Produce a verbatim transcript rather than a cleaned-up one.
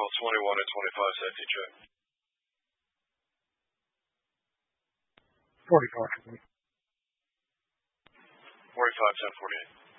call twenty-one and twenty-five, safety check. forty-five. forty-five, ten forty-eight.